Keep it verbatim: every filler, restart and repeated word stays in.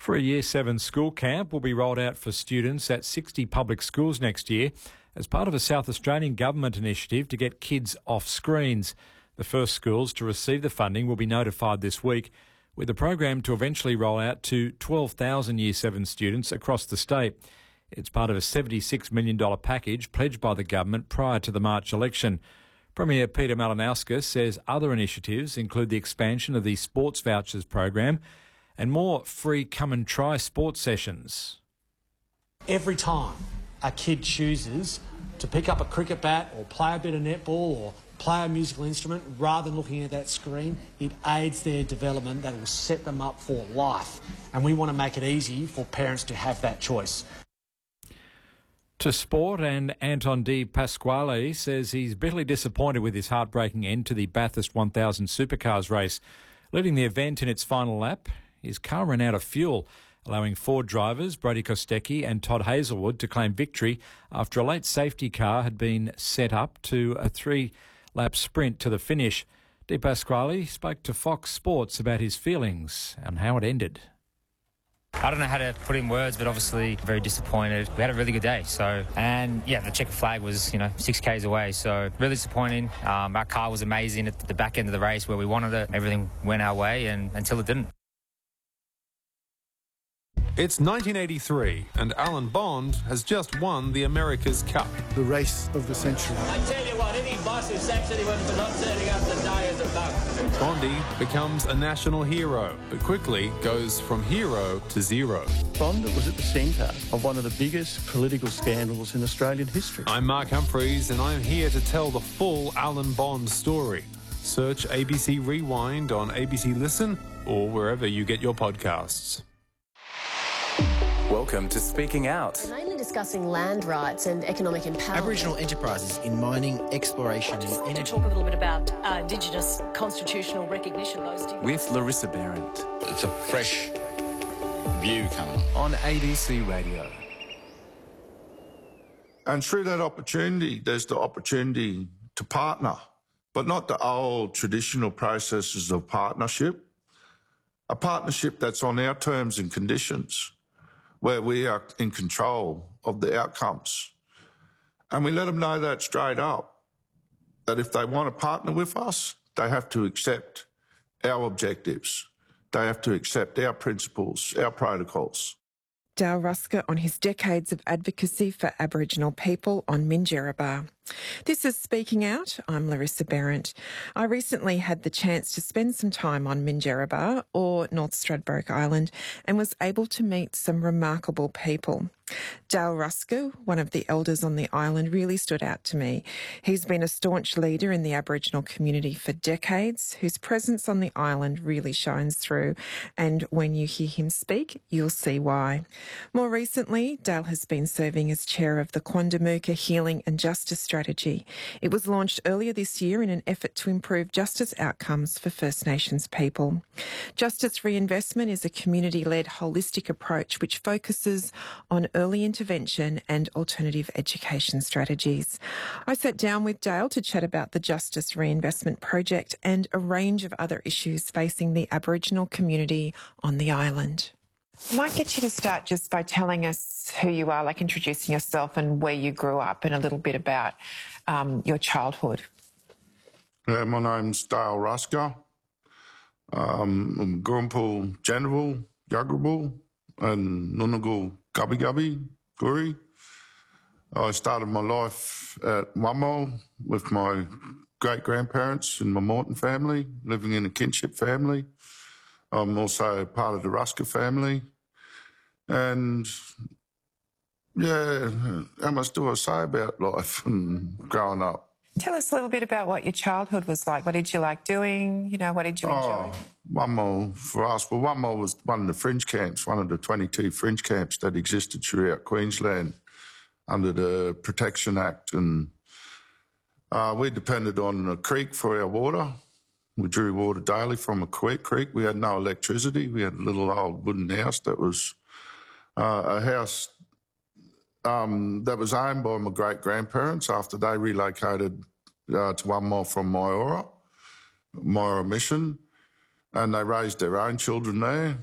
For a Year seven school camp will be rolled out for students at sixty public schools next year as part of a South Australian government initiative to get kids off screens. The first schools to receive the funding will be notified this week, with the program to eventually roll out to twelve thousand Year seven students across the state. It's part of a seventy-six million dollars package pledged by the government prior to the March election. Premier Peter Malinauskas says other initiatives include the expansion of the sports vouchers program and more free come and try sports sessions. Every time a kid chooses to pick up a cricket bat or play a bit of netball or play a musical instrument rather than looking at that screen, it aids their development. That will set them up for life. And we want to make it easy for parents to have that choice. To sport, and Anton De Pasquale says he's bitterly disappointed with his heartbreaking end to the Bathurst one thousand Supercars race. Leading the event in its final lap, his car ran out of fuel, allowing Ford drivers Brodie Kostecki and Todd Hazelwood to claim victory after a late safety car had been set up to a three-lap sprint to the finish. De Pasquale spoke to Fox Sports about his feelings and how it ended. I don't know how to put in words, but obviously very disappointed. We had a really good day, so and yeah, the checkered flag was you know six k's away, so really disappointing. Um, our car was amazing at the back end of the race where we wanted it. Everything went our way, and until it didn't. It's nineteen eighty-three, and Alan Bond has just won the America's Cup. The race of the century. I tell you what, any boss who sacks anyone for not turning up today is a bug. Bondy becomes a national hero, but quickly goes from hero to zero. Bond was at the centre of one of the biggest political scandals in Australian history. I'm Mark Humphreys, and I'm here to tell the full Alan Bond story. Search A B C Rewind on A B C Listen or wherever you get your podcasts. Welcome to Speaking Out. Mainly discussing land rights and economic empowerment. Aboriginal enterprises in mining, exploration and like energy. To talk a little bit about uh, Indigenous constitutional recognition. Those with Larissa Behrendt. It's a fresh view coming on A B C Radio. And through that opportunity, there's the opportunity to partner, but not the old traditional processes of partnership. A partnership that's on our terms and conditions, where we are in control of the outcomes. And we let them know that straight up, that if they want to partner with us, they have to accept our objectives. They have to accept our principles, our protocols. Dale Ruska on his decades of advocacy for Aboriginal people on Minjerribah. This is Speaking Out. I'm Larissa Behrendt. I recently had the chance to spend some time on Minjerribah, or North Stradbroke Island, and was able to meet some remarkable people. Dale Ruska, one of the elders on the island, really stood out to me. He's been a staunch leader in the Aboriginal community for decades, whose presence on the island really shines through, and when you hear him speak, you'll see why. More recently, Dale has been serving as chair of the Quandamooka Healing and Justice Strategy. It was launched earlier this year in an effort to improve justice outcomes for First Nations people. Justice Reinvestment is a community-led holistic approach which focuses on early intervention and alternative education strategies. I sat down with Dale to chat about the Justice Reinvestment Project and a range of other issues facing the Aboriginal community on the island. I might get you to start just by telling us who you are, like introducing yourself and where you grew up and a little bit about um, your childhood. Yeah, my name's Dale Ruska. Um, I'm Gurrumpul Janawal, Yuggabal and Nunnagal Gubbi Gubbi, Guri. I started my life at Wummo with my great-grandparents and my Morton family, living in a kinship family. I'm also part of the Ruska family. And, yeah, how much do I say about life and growing up? Tell us a little bit about what your childhood was like. What did you like doing? You know, what did you enjoy? Oh, Wummo for us. Well, Wummo was one of the fringe camps, one of the twenty-two fringe camps that existed throughout Queensland under the Protection Act. And uh, we depended on a creek for our water. We drew water daily from a creek. We had no electricity. We had a little old wooden house that was uh, a house um, that was owned by my great-grandparents after they relocated uh, to Wummo from Myora, Myora Mission, and they raised their own children there.